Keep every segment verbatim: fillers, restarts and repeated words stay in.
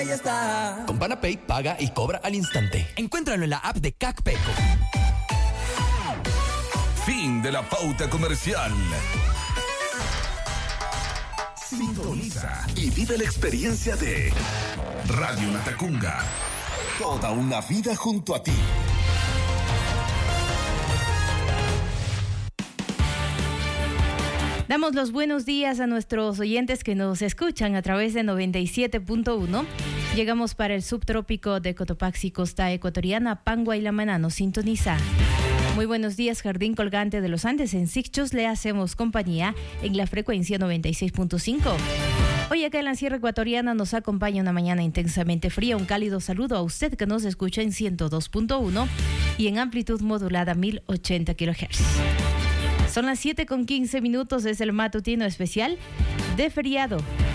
Ya está. Con Panapay paga y cobra al instante. Encuéntralo en la app de CacPeco. Fin de la pauta comercial. Sintoniza y vive la experiencia de Radio Latacunga. Toda una vida junto a ti. Damos los buenos días a nuestros oyentes que nos escuchan a través de noventa y siete punto uno. Llegamos para el subtrópico de Cotopaxi, costa ecuatoriana, Pangua y Lamana nos sintoniza. Muy buenos días, Jardín Colgante de los Andes. En Sicchus le hacemos compañía en la frecuencia noventa y seis punto cinco. Hoy acá en la Sierra Ecuatoriana nos acompaña una mañana intensamente fría. Un cálido saludo a usted que nos escucha en ciento dos punto uno y en amplitud modulada mil ochenta kilohertz. Son las siete con quince minutos, es el matutino especial de feriado.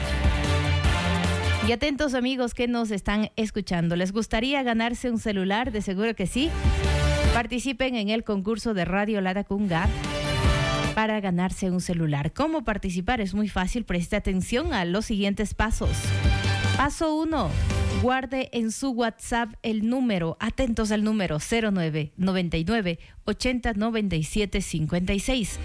Y atentos amigos que nos están escuchando, ¿les gustaría ganarse un celular? De seguro que sí. Participen en el concurso de Radio Latacunga para ganarse un celular. ¿Cómo participar? Es muy fácil, preste atención a los siguientes pasos. Paso uno, guarde en su WhatsApp el número, atentos al número cero nueve noventa y nueve ochenta noventa y siete cincuenta y seis.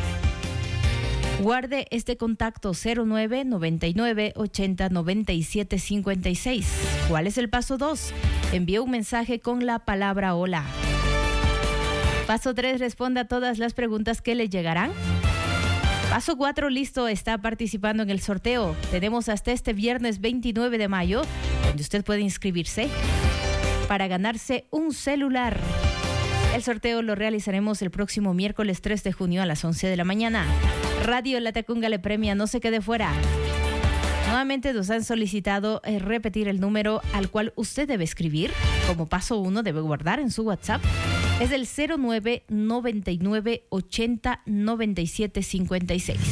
Guarde este contacto cero nueve noventa y nueve ochenta noventa y siete cincuenta y seis. ¿Cuál es el paso dos? Envíe un mensaje con la palabra hola. Paso tres, responda a todas las preguntas que le llegarán. Paso cuatro, listo, está participando en el sorteo. Tenemos hasta este viernes veintinueve de mayo, donde usted puede inscribirse para ganarse un celular. El sorteo lo realizaremos el próximo miércoles tres de junio a las once de la mañana. Radio Latacunga le premia, no se quede fuera. Nuevamente nos han solicitado eh, repetir el número al cual usted debe escribir. Como paso uno, debe guardar en su WhatsApp. Es el cero nueve noventa y nueve ochenta noventa y siete cincuenta y seis.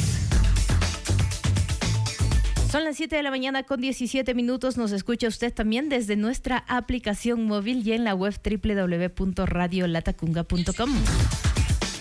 Son las siete de la mañana con diecisiete minutos. Nos escucha usted también desde nuestra aplicación móvil y en la web doble u doble u doble u punto radio latacunga punto com.